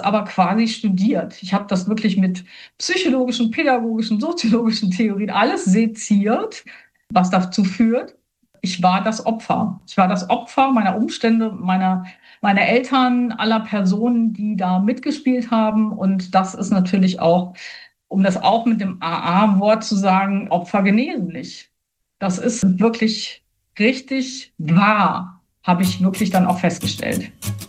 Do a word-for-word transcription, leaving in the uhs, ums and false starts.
aber quasi studiert. Ich habe das wirklich mit psychologischen, pädagogischen, soziologischen Theorien alles seziert, was dazu führt. Ich war das Opfer. Ich war das Opfer meiner Umstände, meiner, meiner Eltern, aller Personen, die da mitgespielt haben. Und das ist natürlich auch, um das auch mit dem A A-Wort zu sagen, Opfer genesen nicht. Das ist wirklich richtig wahr, habe ich wirklich dann auch festgestellt.